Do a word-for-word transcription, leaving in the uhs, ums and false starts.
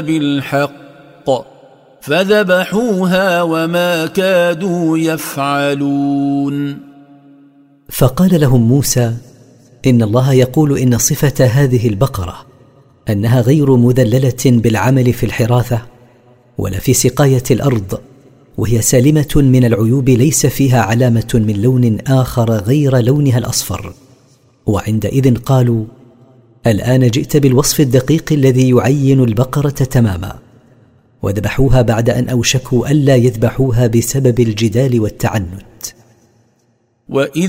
بالحق فذبحوها وما كادوا يفعلون. فقال لهم موسى: إن الله يقول إن صفة هذه البقرة أنها غير مذللة بالعمل في الحراثة ولا في سقاية الأرض، وهي سالمة من العيوب، ليس فيها علامة من لون آخر غير لونها الأصفر. وعندئذ قالوا: الآن جئت بالوصف الدقيق الذي يعين البقرة تماما. وذبحوها بعد أن أوشكوا ألا يذبحوها بسبب الجدال والتعنت. وإذ